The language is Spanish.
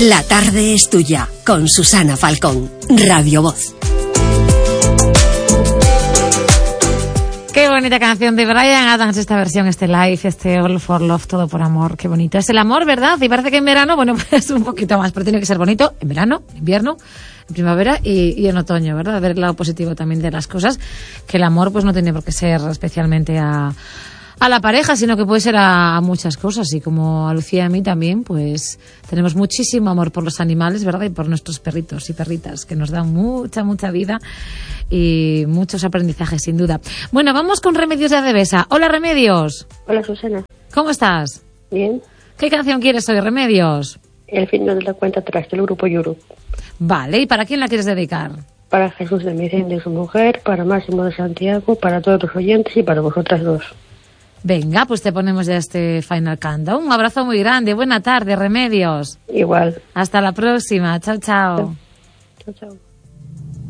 La tarde es tuya, con Susana Falcón, Radio Voz. Qué bonita canción de Bryan Adams, esta versión, este live, este All for Love, todo por amor, qué bonito. Es el amor, ¿verdad? Y parece que en verano, bueno, pues un poquito más, pero tiene que ser bonito en verano, en invierno, en primavera y en otoño, ¿verdad? Ver el lado positivo también de las cosas, que el amor pues no tiene por qué ser especialmente a la pareja, sino que puede ser a muchas cosas. Y como a Lucía y a mí también, pues tenemos muchísimo amor por los animales, ¿verdad? Y por nuestros perritos y perritas, que nos dan mucha, mucha vida y muchos aprendizajes, sin duda. Bueno, vamos con Remedios de Adevesa. Hola, Remedios. Hola, Susana. ¿Cómo estás? Bien. ¿Qué canción quieres hoy, Remedios? El final de la cuenta atrás del grupo Yuru. Vale, ¿y para quién la quieres dedicar? Para Jesús de Miranda y su mujer, para Máximo de Santiago, para todos los oyentes y para vosotras dos. Venga, pues te ponemos ya este Final Countdown. Un abrazo muy grande. Buena tarde, Remedios. Igual. Hasta la próxima. Chao, chao. Chao, chao.